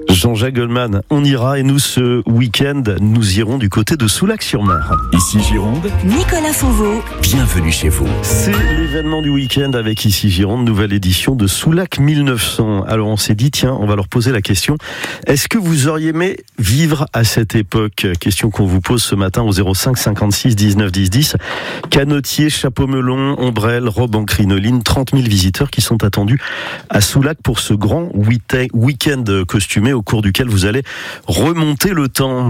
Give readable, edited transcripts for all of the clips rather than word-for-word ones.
Jean-Jacques Goldman, on ira et nous ce week-end, nous irons du côté de Soulac-sur-Mer. Ici Gironde, Nicolas Fauveau, bienvenue chez vous. C'est l'événement du week-end avec Ici Gironde, nouvelle édition de Soulac 1900. Alors on s'est dit, tiens, on va leur poser la question. Est-ce que vous auriez aimé vivre à cette époque? Question qu'on vous pose ce matin au 05 56 19 10 10. Canotier, chapeau melon, ombrelle, robe en crinoline, 30 000 visiteurs qui sont attendus à Soulac pour ce grand week-end costumé au cours duquel vous allez remonter le temps.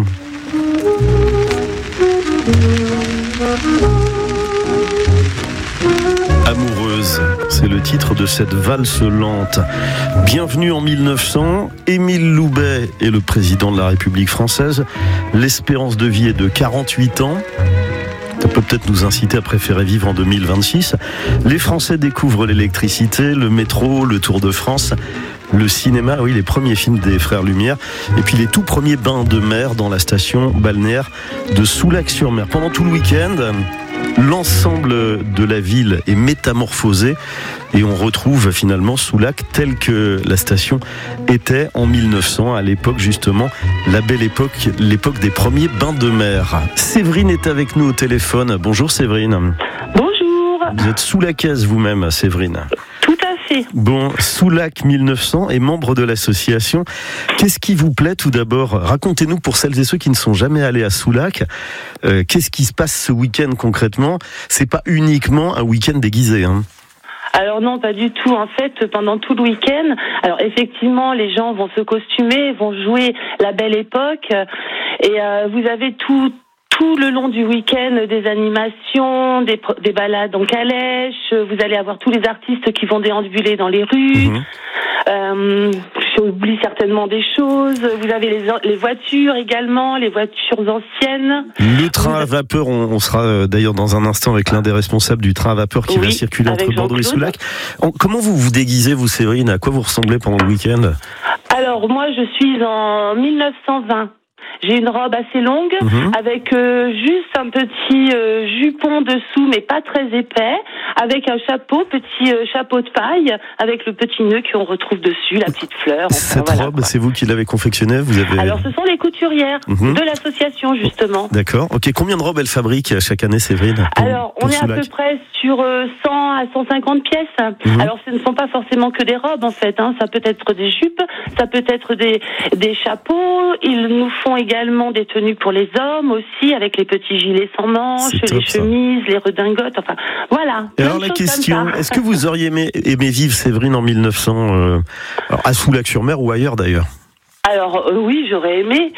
Amoureuse, c'est le titre de cette valse lente. Bienvenue en 1900, Émile Loubet est le président de la République française. L'espérance de vie est de 48 ans. Ça peut peut-être nous inciter à préférer vivre en 2026. Les Français découvrent l'électricité, le métro, le Tour de France, le cinéma, oui, les premiers films des Frères Lumière, et puis les tout premiers bains de mer dans la station balnéaire de Soulac-sur-Mer. Pendant tout le week-end, l'ensemble de la ville est métamorphosé et on retrouve finalement Soulac tel que la station était en 1900, à l'époque justement, la belle époque, l'époque des premiers bains de mer. Séverine est avec nous au téléphone. Bonjour Séverine. Bonjour. Vous êtes soulacaise vous-même, Séverine. Tout à fait. Bon, Soulac 1900 est membre de l'association. Qu'est-ce qui vous plaît tout d'abord? Racontez-nous pour celles et ceux qui ne sont jamais allés à Soulac. Qu'est-ce qui se passe ce week-end concrètement? C'est pas uniquement un week-end déguisé, hein. Alors non, pas du tout. En fait, pendant tout le week-end, alors effectivement, les gens vont se costumer, vont jouer la belle époque, et vous avez tout le long du week-end des animations, des balades en calèche. Vous allez avoir tous les artistes qui vont déambuler dans les rues. J'oublie certainement des choses. Vous avez les voitures également, les voitures anciennes. Le train à vapeur, on sera d'ailleurs dans un instant avec l'un des responsables du train à vapeur qui va circuler entre Bordeaux et Soulac. Comment vous vous déguisez, vous Séverine? À quoi vous ressemblez pendant le week-end? Alors moi, je suis en 1920. J'ai une robe assez longue, avec juste un petit jupon dessous, mais pas très épais, avec un chapeau, petit chapeau de paille, avec le petit nœud qu'on retrouve dessus, la petite fleur. Enfin, cette robe, c'est vous qui l'avez confectionnée? Alors, ce sont les couturières de l'association, justement. D'accord. Ok. Combien de robes elle fabrique chaque année, Séverine? Alors, on est à peu près sur 100 à 150 pièces. Alors, ce ne sont pas forcément que des robes, en fait. Hein. Ça peut être des jupes, ça peut être des chapeaux. Ils nous font également des tenues pour les hommes aussi, avec les petits gilets sans manches, les chemises, les redingotes, enfin voilà. Et alors la question, est-ce que vous auriez aimé vivre, Séverine, en 1900 à Soulac-sur-Mer ou ailleurs d'ailleurs? Alors oui, j'aurais aimé,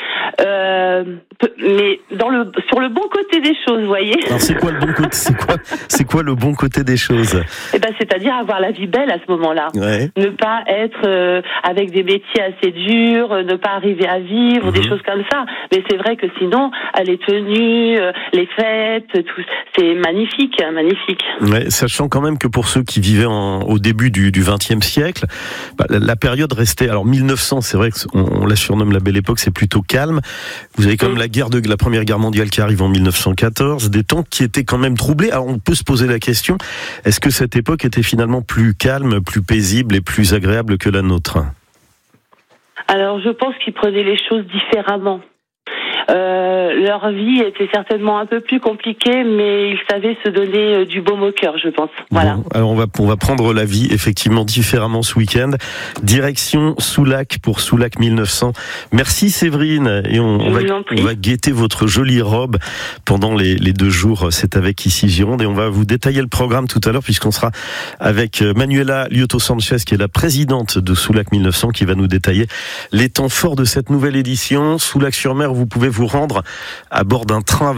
mais sur le bon côté des choses, vous voyez. Alors c'est quoi le bon côté? C'est quoi le bon côté des choses? C'est-à-dire avoir la vie belle à ce moment-là. Ouais. Ne pas être avec des métiers assez durs, ne pas arriver à vivre, des choses comme ça. Mais c'est vrai que sinon, les tenues, les fêtes, tout, c'est magnifique, magnifique. Ouais, sachant quand même que pour ceux qui vivaient au début du XXe siècle, la période restait. Alors 1900, c'est vrai qu'on la surnomme la belle époque, c'est plutôt calme. Vous avez comme la Première Guerre mondiale qui arrive en 1914, des temps qui étaient quand même troublés. Alors on peut se poser la question, est-ce que cette époque était finalement plus calme, plus paisible et plus agréable que la nôtre? Alors je pense qu'ils prenaient les choses différemment. Leur vie était certainement un peu plus compliquée, mais ils savaient se donner du baume au cœur, je pense. Voilà. Bon, alors on va prendre la vie effectivement différemment ce week-end. Direction Soulac pour Soulac 1900. Merci Séverine, et on va guetter votre jolie robe pendant les 2 jours. C'est avec Ici Gironde, et on va vous détailler le programme tout à l'heure, puisqu'on sera avec Manuela Lioto-Sanchez, qui est la présidente de Soulac 1900, qui va nous détailler les temps forts de cette nouvelle édition. Soulac-sur-Mer, vous pouvez vous rendre à bord d'un train